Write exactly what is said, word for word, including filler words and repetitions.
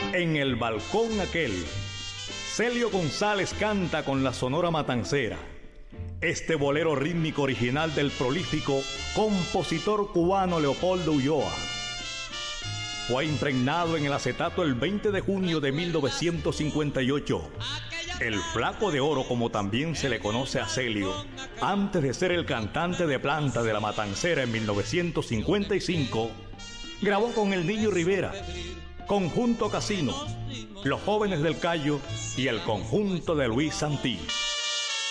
En el balcón aquel, Celio González canta con la Sonora Matancera este bolero rítmico original del prolífico compositor cubano Leopoldo Ulloa. Fue impregnado en el acetato el veinte de junio de mil novecientos cincuenta y ocho. El Flaco de Oro, como también se le conoce a Celio, antes de ser el cantante de planta de la Matancera en mil novecientos cincuenta y cinco, grabó con el Niño Rivera, Conjunto Casino, Los Jóvenes del Cayo y el conjunto de Luis Santí.